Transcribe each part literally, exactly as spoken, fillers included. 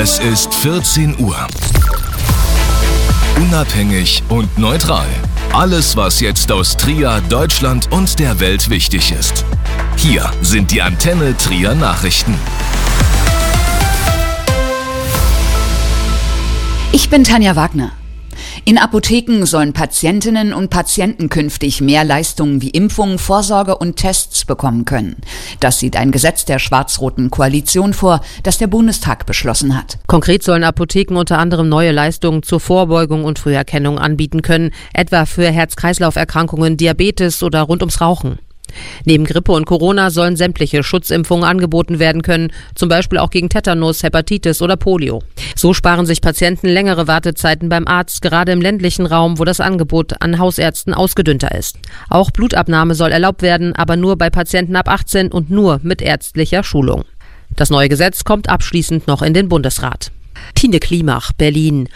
Es ist vierzehn Uhr. Unabhängig und neutral. Alles, was jetzt aus Trier, Deutschland und der Welt wichtig ist. Hier sind die Antenne Trier Nachrichten. Ich bin Tanja Wagner. In Apotheken sollen Patientinnen und Patienten künftig mehr Leistungen wie Impfungen, Vorsorge und Tests bekommen können. Das sieht ein Gesetz der schwarz-roten Koalition vor, das der Bundestag beschlossen hat. Konkret sollen Apotheken unter anderem neue Leistungen zur Vorbeugung und Früherkennung anbieten können, etwa für Herz-Kreislauf-Erkrankungen, Diabetes oder rund ums Rauchen. Neben Grippe und Corona sollen sämtliche Schutzimpfungen angeboten werden können, zum Beispiel auch gegen Tetanus, Hepatitis oder Polio. So sparen sich Patienten längere Wartezeiten beim Arzt, gerade im ländlichen Raum, wo das Angebot an Hausärzten ausgedünnter ist. Auch Blutabnahme soll erlaubt werden, aber nur bei Patienten ab achtzehn und nur mit ärztlicher Schulung. Das neue Gesetz kommt abschließend noch in den Bundesrat. Tine Klimach, Berlin.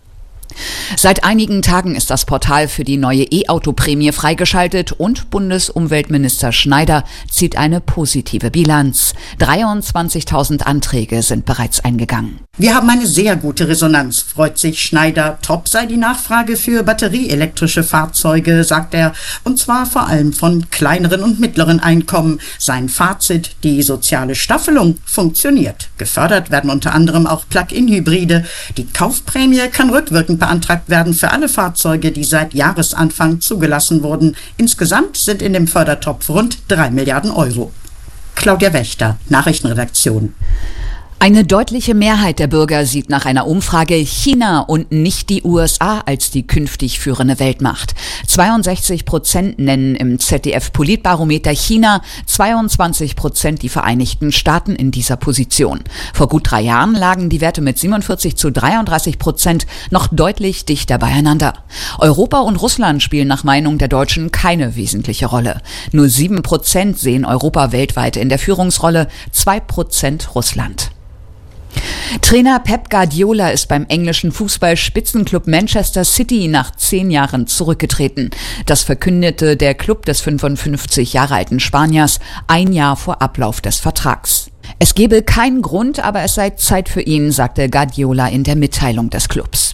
Seit einigen Tagen ist das Portal für die neue E-Auto-Prämie freigeschaltet und Bundesumweltminister Schneider zieht eine positive Bilanz. dreiundzwanzigtausend Anträge sind bereits eingegangen. Wir haben eine sehr gute Resonanz, freut sich Schneider. Top sei die Nachfrage für batterieelektrische Fahrzeuge, sagt er, und zwar vor allem von kleineren und mittleren Einkommen. Sein Fazit, die soziale Staffelung funktioniert. Gefördert werden unter anderem auch Plug-in-Hybride. Die Kaufprämie kann rückwirkend beantragt werden für alle Fahrzeuge, die seit Jahresanfang zugelassen wurden. Insgesamt sind in dem Fördertopf rund drei Milliarden Euro. Claudia Wächter, Nachrichtenredaktion. Eine deutliche Mehrheit der Bürger sieht nach einer Umfrage China und nicht die U S A als die künftig führende Weltmacht. zweiundsechzig Prozent nennen im Z D F-Politbarometer China, zweiundzwanzig Prozent die Vereinigten Staaten in dieser Position. Vor gut drei Jahren lagen die Werte mit siebenundvierzig zu dreiunddreißig Prozent noch deutlich dichter beieinander. Europa und Russland spielen nach Meinung der Deutschen keine wesentliche Rolle. Nur sieben Prozent sehen Europa weltweit in der Führungsrolle, zwei Prozent Russland. Trainer Pep Guardiola ist beim englischen Fußball-Spitzenklub Manchester City nach zehn Jahren zurückgetreten. Das verkündete der Club des fünfundfünfzig Jahre alten Spaniers ein Jahr vor Ablauf des Vertrags. Es gebe keinen Grund, aber es sei Zeit für ihn, sagte Guardiola in der Mitteilung des Clubs.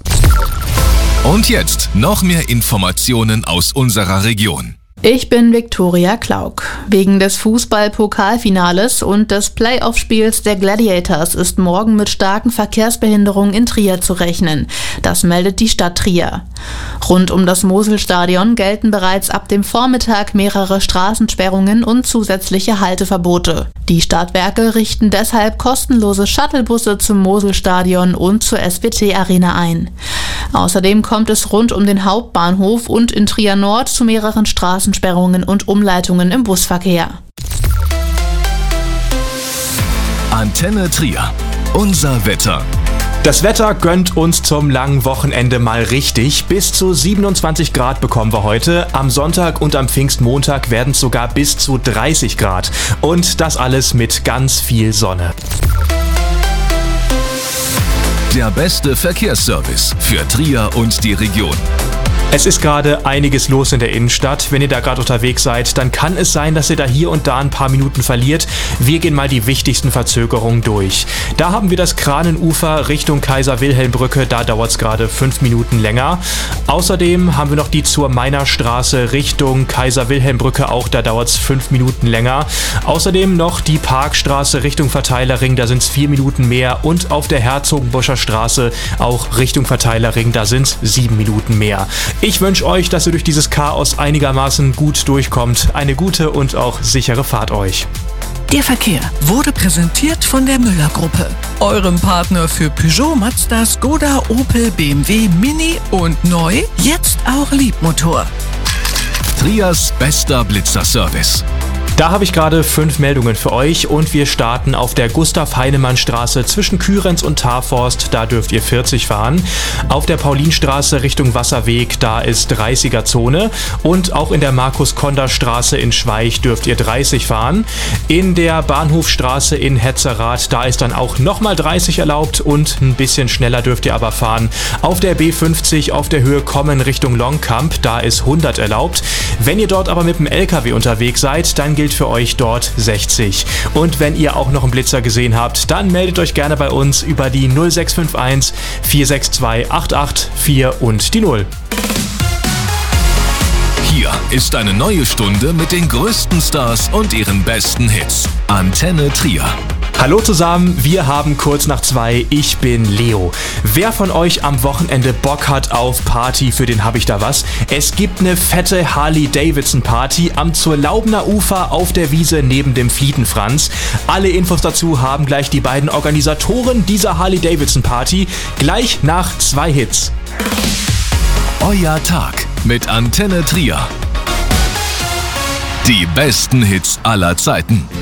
Und jetzt noch mehr Informationen aus unserer Region. Ich bin Viktoria Klauk. Wegen des Fußball-Pokalfinales und des Playoff-Spiels der Gladiators ist morgen mit starken Verkehrsbehinderungen in Trier zu rechnen. Das meldet die Stadt Trier. Rund um das Moselstadion gelten bereits ab dem Vormittag mehrere Straßensperrungen und zusätzliche Halteverbote. Die Stadtwerke richten deshalb kostenlose Shuttlebusse zum Moselstadion und zur S W T-Arena ein. Außerdem kommt es rund um den Hauptbahnhof und in Trier Nord zu mehreren Straßensperrungen und Umleitungen im Busverkehr. Antenne Trier. Unser Wetter. Das Wetter gönnt uns zum langen Wochenende mal richtig. Bis zu siebenundzwanzig Grad bekommen wir heute. Am Sonntag und am Pfingstmontag werden es sogar bis zu dreißig Grad. Und das alles mit ganz viel Sonne. Der beste Verkehrsservice für Trier und die Region. Es ist gerade einiges los in der Innenstadt. Wenn ihr da gerade unterwegs seid, dann kann es sein, dass ihr da hier und da ein paar Minuten verliert. Wir gehen mal die wichtigsten Verzögerungen durch. Da haben wir das Kranenufer Richtung Kaiser-Wilhelm-Brücke. Da dauert es gerade fünf Minuten länger. Außerdem haben wir noch die zur Meiner Straße Richtung Kaiser-Wilhelm-Brücke. Auch da dauert es fünf Minuten länger. Außerdem noch die Parkstraße Richtung Verteilerring. Da sind es vier Minuten mehr. Und auf der Herzogenbuscher Straße auch Richtung Verteilerring. Da sind es sieben Minuten mehr. Ich wünsche euch, dass ihr durch dieses Chaos einigermaßen gut durchkommt. Eine gute und auch sichere Fahrt euch. Der Verkehr wurde präsentiert von der Müller-Gruppe, eurem Partner für Peugeot, Mazda, Skoda, Opel, B M W, Mini und neu, jetzt auch Liebmotor. Triers bester Blitzerservice. Da habe ich gerade fünf Meldungen für euch und wir starten auf der Gustav-Heinemann-Straße zwischen Kürenz und Tarforst, da dürft ihr vierzig fahren. Auf der Paulinstraße Richtung Wasserweg, da ist dreißiger-Zone und auch in der Markus-Konder-Straße in Schweich dürft ihr dreißig fahren. In der Bahnhofstraße in Hetzerath, da ist dann auch nochmal dreißig erlaubt und ein bisschen schneller dürft ihr aber fahren. Auf der B fünfzig auf der Höhe Kommen Richtung Longkamp, da ist hundert erlaubt. Wenn ihr dort aber mit dem L K W unterwegs seid, dann gilt gilt für euch dort sechzig. Und wenn ihr auch noch einen Blitzer gesehen habt, dann meldet euch gerne bei uns über die null sechs fünf eins vier sechs zwei acht acht vier und die null. Hier ist eine neue Stunde mit den größten Stars und ihren besten Hits. Antenne Trier. Hallo zusammen, wir haben kurz nach zwei, ich bin Leo. Wer von euch am Wochenende Bock hat auf Party, für den habe ich da was. Es gibt eine fette Harley-Davidson-Party am Zurlaubener Ufer auf der Wiese neben dem Flietenfranz. Alle Infos dazu haben gleich die beiden Organisatoren dieser Harley-Davidson-Party, gleich nach zwei Hits. Euer Tag mit Antenne Trier. Die besten Hits aller Zeiten.